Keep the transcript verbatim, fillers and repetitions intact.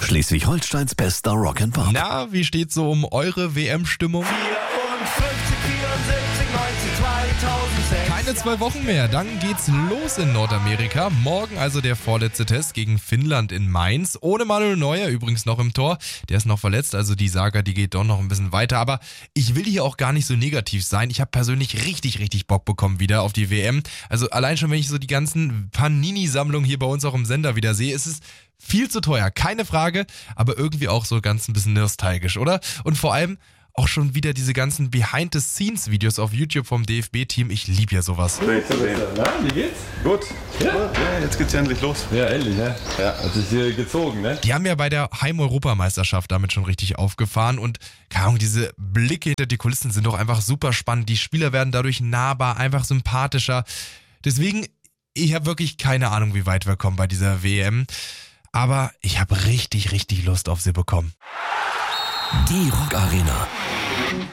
Schleswig-Holsteins bester Rock'n'Pop. Na, wie steht's so um eure W M-Stimmung? vierundfünfzig, vierundsiebzig, neunzig, zweitausendsechs. Keine zwei Wochen mehr, dann geht's los in Nordamerika. Morgen also der vorletzte Test gegen Finnland in Mainz. Ohne Manuel Neuer übrigens noch im Tor. Der ist noch verletzt, also die Saga, die geht doch noch ein bisschen weiter. Aber ich will hier auch gar nicht so negativ sein. Ich habe persönlich richtig, richtig Bock bekommen wieder auf die W M. Also allein schon, wenn ich so die ganzen Panini-Sammlungen hier bei uns auch im Sender wieder sehe, ist es viel zu teuer, keine Frage, aber irgendwie auch so ganz ein bisschen nostalgisch, oder? Und vor allem auch schon wieder diese ganzen Behind-the-Scenes-Videos auf YouTube vom D F B-Team. Ich liebe ja sowas. Na, wie geht's? Gut. Ja? Ja, jetzt geht's ja endlich los. Ja, endlich, ne? Ja, hat sich hier gezogen, ne? Die haben ja bei der Heim-Europameisterschaft damit schon richtig aufgefahren und keine Ahnung, diese Blicke hinter die Kulissen sind doch einfach super spannend. Die Spieler werden dadurch nahbar, einfach sympathischer. Deswegen, ich habe wirklich keine Ahnung, wie weit wir kommen bei dieser W M. Aber ich habe richtig, richtig Lust auf sie bekommen. Die Rock Arena.